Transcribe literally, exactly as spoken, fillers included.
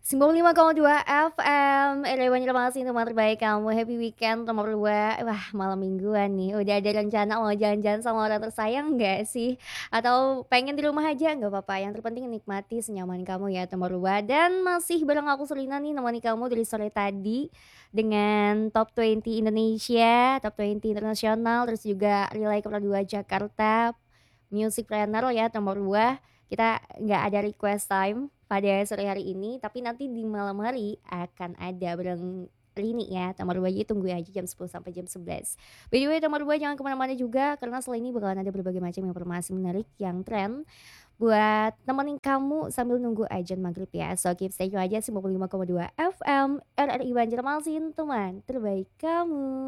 sembilan puluh lima koma dua F M, R R I Banjarmasin, teman terbaik kamu. Happy weekend nomor dua. Wah, malam mingguan nih. Udah ada rencana mau jalan-jalan sama orang tersayang nggak sih? Atau pengen di rumah aja? Nggak apa-apa. Yang terpenting nikmati senyaman kamu ya nomor dua. Dan masih bareng aku Selina nih, nemani kamu dari sore tadi dengan Top dua puluh Indonesia, Top dua puluh internasional, terus juga Relay Kepala dua Jakarta, Music Planner ya nomor dua. Kita nggak ada request time pada sore hari ini, tapi nanti di malam hari akan ada bareng Rini ya, Tamar Rubah, jadi tunggu aja jam sepuluh sampai jam sebelas. By the way, Tamar Rubah jangan kemana-mana juga, karena setelah ini bakalan ada berbagai macam informasi menarik yang tren buat nemenin kamu sambil nunggu ajan maghrib ya. So keep stay tune aja sembilan puluh lima koma dua F M R R I Banjarmasin, teman terbaik kamu.